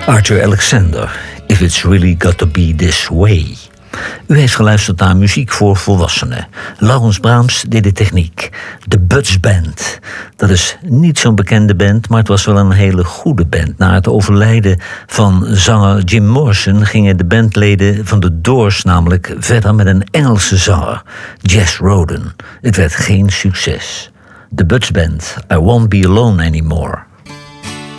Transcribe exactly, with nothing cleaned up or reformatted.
Arthur Alexander, If It's Really Got To Be This Way. U heeft geluisterd naar muziek voor volwassenen. Laurens Brahms deed de techniek. De Buds Band. Dat is niet zo'n bekende band, maar het was wel een hele goede band. Na het overlijden van zanger Jim Morrison gingen de bandleden van de Doors namelijk verder met een Engelse zanger, Jess Roden. Het werd geen succes. De Buds Band, I Won't Be Alone Anymore.